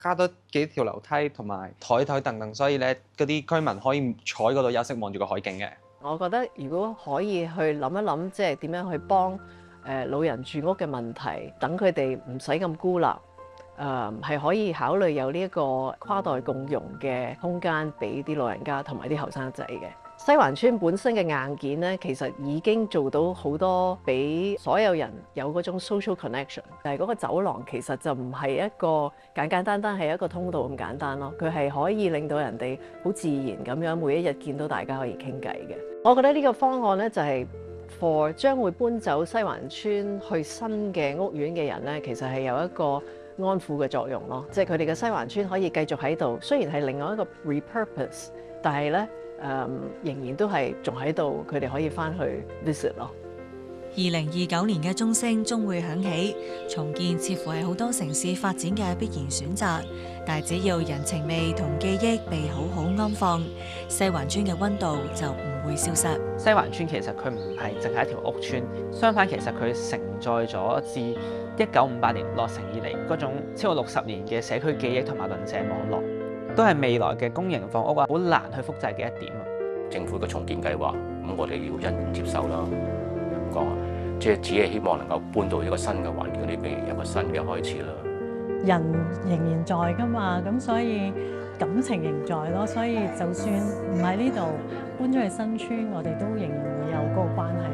加多幾條樓梯同埋台凳凳，所以咧嗰啲居民可以坐喺嗰度休息，望住個海景嘅。 我覺得如果可以去諗一諗，即係點樣去幫老人住屋嘅問題，等佢哋唔使咁孤立，係可以考慮有呢一個跨代共用嘅空間俾啲老人家同埋啲後生仔嘅。西環村本身嘅硬件咧，其實已經做到好多俾所有人有嗰種 social connection。但係嗰個走廊其實就唔係一個簡簡單單係一個通道咁簡單咯，佢係可以令到人哋好自然咁樣每一日見到大家可以傾偈嘅。我覺得呢個方案咧就係 for 將會搬走西環村去新嘅屋苑嘅人咧，其實係有一個安撫嘅作用咯，即係佢哋嘅西環村可以繼續喺度，雖然係另外一個 repurpose， 但係咧仍然都係仲喺度，佢哋可以翻去 visit 咯。 2029年嘅鐘聲終會響起，重建似乎係好多城市發展嘅必然選擇，但係只要人情味同記憶被好好安放，西環村嘅溫度就唔會消失。 西環村其實佢唔係淨係一條屋村，相反其實佢承載咗自1958年落成以嚟嗰種超過60年嘅社區記憶同埋鄰舍網絡，都係未來嘅公營房屋好難去複製嘅一點。 政府嘅重建計劃，咁我哋要欣然接受啦。咁講啊，即係只係希望能夠搬到一個新嘅環境裏邊，有個新嘅開始啦。 人仍然在㗎嘛，咁所以感情仍在咯。所以就算唔喺呢度搬咗去新村，我哋都仍然會有嗰個關係。